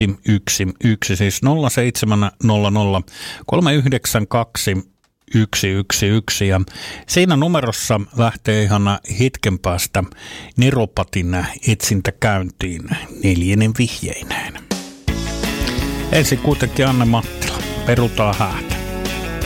111, siis 0700 392 111 ja siinä numerossa lähtee ihan hetken päästä Neropatin etsintä käyntiin 4 vihjeineen. Ensin kuitenkin Anne Mattila, perutaan häät.